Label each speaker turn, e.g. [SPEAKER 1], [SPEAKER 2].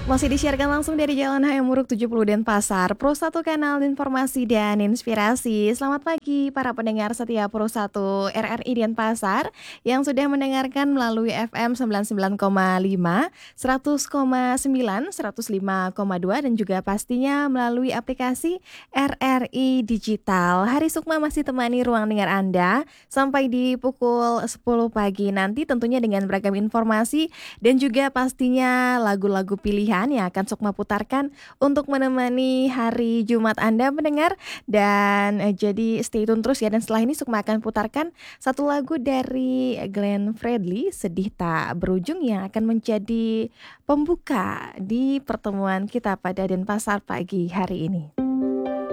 [SPEAKER 1] Masih disiarkan langsung dari Jalan HM Muruk 70 Denpasar, Pro 1 Kanal Informasi dan Inspirasi. Selamat pagi para pendengar setia Pro 1 RRI Denpasar yang sudah mendengarkan melalui FM 99,5, 100,9, 105,2 dan juga pastinya melalui aplikasi RRI Digital. Hari Sukma masih temani ruang dengar Anda sampai di pukul 10 pagi nanti, tentunya dengan beragam informasi dan juga pastinya lagu-lagu pilihan yang akan Sukma putarkan untuk menemani hari Jumat Anda mendengar. Dan jadi stay tune terus ya. Dan setelah ini Sukma akan putarkan satu lagu dari Glenn Fredly, Sedih Tak Berujung, yang akan menjadi pembuka di pertemuan kita pada Denpasar pagi hari ini.